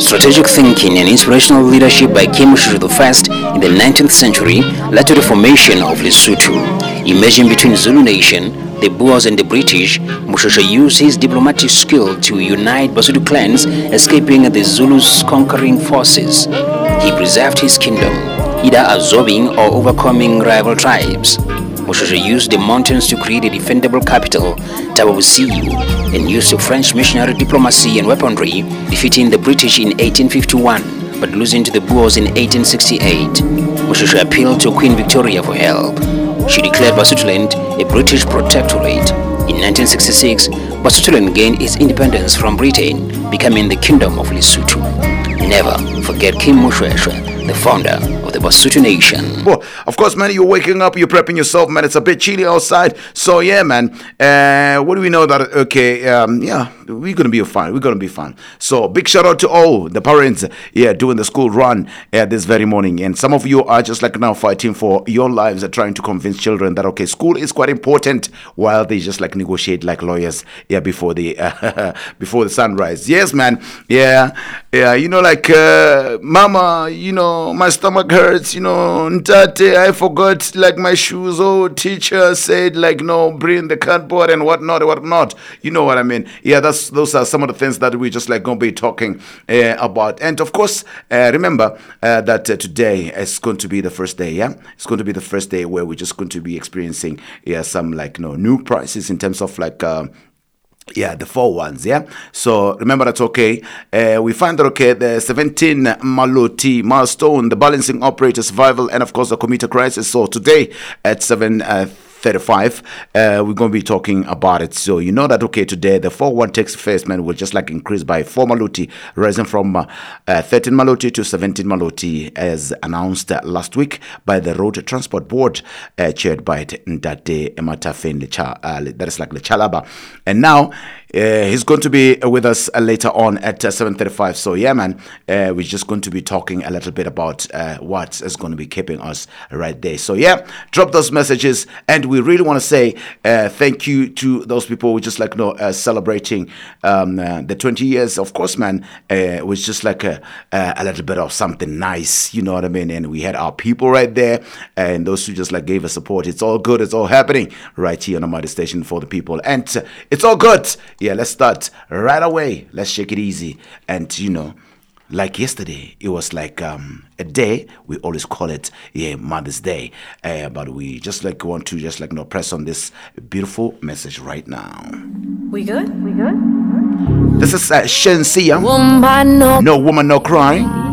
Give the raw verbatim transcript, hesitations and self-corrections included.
Strategic thinking and inspirational leadership by King Moshoeshoe the First in the nineteenth century led to the formation of Lesotho. Emerging between Zulu nation, the Boers and the British, Moshoeshoe used his diplomatic skill to unite Basotho clans, escaping the Zulus' conquering forces. He preserved his kingdom, either absorbing or overcoming rival tribes. Moshoeshoe used the mountains to create a defendable capital, Thaba Bosiu, and used the French missionary diplomacy and weaponry, defeating the British in eighteen fifty-one, but losing to the Boers in eighteen sixty-eight. Moshoeshoe appealed to Queen Victoria for help. She declared Basotholand a British protectorate. In nineteen sixty-six, Basotholand gained its independence from Britain, becoming the Kingdom of Lesotho. Never forget King Moshoeshoe, the founder of the Basotho Nation. Well, of course, man, you're waking up, you're prepping yourself, man. It's a bit chilly outside. So, yeah, man, uh, what do we know that, okay, um, yeah, we're going to be fine. We're going to be fine. So, big shout out to all the parents, yeah, doing the school run uh, this very morning. And some of you are just like now fighting for your lives, uh, trying to convince children that, okay, school is quite important, while they just like negotiate like lawyers, yeah, before the, uh, before the sunrise. Yes, man, yeah, yeah, you know, like, uh, mama, you know, my stomach hurts, you know, ntate, I forgot like my shoes. Oh, teacher said like, no, bring the cardboard and whatnot, whatnot. You know what I mean? Yeah, that's those are some of the things that we just like gonna be talking uh, about. And of course, uh, remember uh, that uh, today is going to be the first day. Yeah, it's going to be the first day where we're just going to be experiencing yeah some like you know new prices in terms of like. Uh, Yeah, the four ones, yeah. So remember that's okay. Uh, we find that okay, the seventeen Maloti milestone, the balancing operator survival, and of course the commuter crisis. So today at seven uh, thirty-five, uh, we're going to be talking about it. So you know that okay, today the four one tax first man will just like increase by four Maloti, rising from uh, uh, thirteen Maloti to seventeen Maloti, as announced uh, last week by the Road Transport Board, uh, chaired by Ndate Ematafen Lecha, uh, that is like Lechalaba. And now uh, he's going to be with us uh, later on at uh, seven thirty-five. So yeah, man, uh, we're just going to be talking a little bit about uh, what is going to be keeping us right there. So yeah, drop those messages, and we really want to say uh, thank you to those people who just like you know uh, celebrating um, uh, the twenty years. Of course, man, uh, it was just like a, a little bit of something nice, you know what I mean? And we had our people right there, and those who just like gave us support. It's all good. It's all happening right here on Amadi Station for the people, and uh, it's all good. Yeah, let's start right away. Let's shake it easy. And you know, like yesterday, it was like um, a day. We always call it yeah Mother's Day, uh, but we just like want to just like you know press on this beautiful message right now. We good? We good? This is uh, Shensia. No woman, no cry.